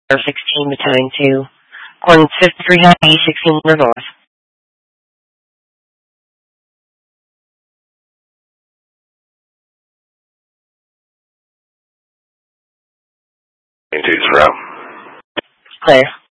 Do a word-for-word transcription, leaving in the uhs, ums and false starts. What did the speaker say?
sixteen Battalion two. Coordinates fifty-three high, sixteen north. Two zero. Clear.